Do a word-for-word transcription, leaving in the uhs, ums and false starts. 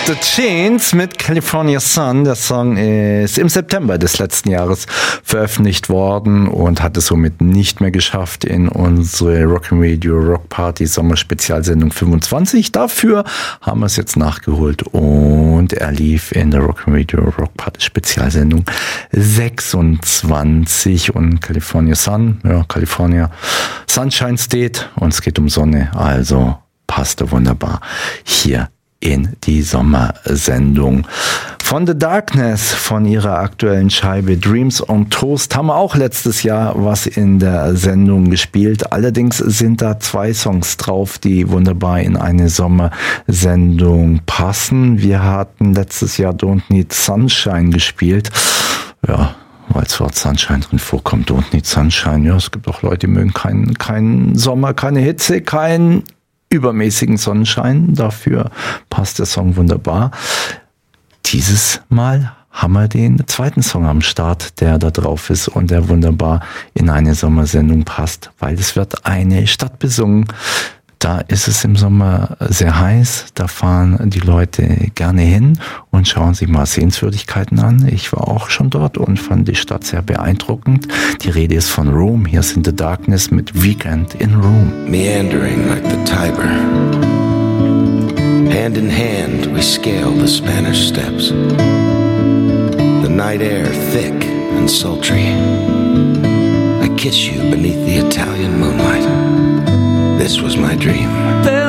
The Chains mit California Sun. Der Song ist im September des letzten Jahres veröffentlicht worden und hat es somit nicht mehr geschafft in unsere Rock'n'Radio Rock Party Sommerspezialsendung fünfundzwanzig. Dafür haben wir es jetzt nachgeholt und er lief in der Rock'n'Radio Rock Party Spezialsendung sechsundzwanzig und California Sun, ja, California Sunshine State und es geht um Sonne, also passte wunderbar hier in die Sommersendung. Von The Darkness, von ihrer aktuellen Scheibe Dreams on Toast, haben wir auch letztes Jahr was in der Sendung gespielt. Allerdings sind da zwei Songs drauf, die wunderbar in eine Sommersendung passen. Wir hatten letztes Jahr Don't Need Sunshine gespielt. Ja, weil das Wort Sunshine drin vorkommt. Don't Need Sunshine. Ja, es gibt auch Leute, die mögen keinen keinen Sommer, keine Hitze, keinen übermäßigen Sonnenschein. Dafür passt der Song wunderbar. Dieses Mal haben wir den zweiten Song am Start, der da drauf ist und der wunderbar in eine Sommersendung passt, weil es wird eine Stadt besungen. Da ist es im Sommer sehr heiß, da fahren die Leute gerne hin und schauen sich mal Sehenswürdigkeiten an. Ich war auch schon dort und fand die Stadt sehr beeindruckend. Die Rede ist von Rome. Hier sind The Darkness mit Weekend in Rome. Meandering like the Tiber, hand in hand we scale the Spanish steps. The night air thick and sultry. I kiss you beneath the Italian moonlight. This was my dream.